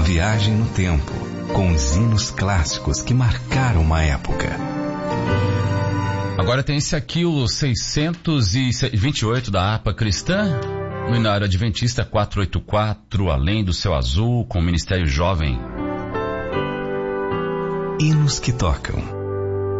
Viagem no tempo, com os hinos clássicos que marcaram uma época. Agora tem esse aqui, o 628 da harpa cristã, no Inário Adventista 484, Além do Céu Azul, com o Ministério Jovem. Hinos que tocam